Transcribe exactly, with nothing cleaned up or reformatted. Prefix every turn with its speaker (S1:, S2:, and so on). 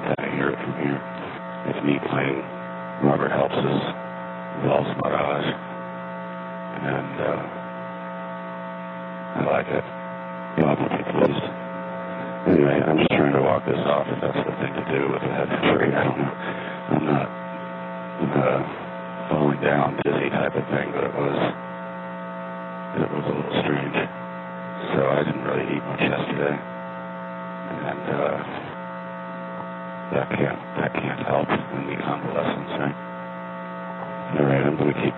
S1: kind of hear it from here. It's me playing Robert Helps's Valse Mirage, and uh, I like it. God will be pleased. Anyway, I'm just trying to walk this off if that's the thing to do with a head free. I don't know. I'm not uh, falling down dizzy type of thing, but it was it was a little strange. So I didn't really eat much yesterday, and uh, that can't that can't help in the convalescence, right? All right, I'm going to keep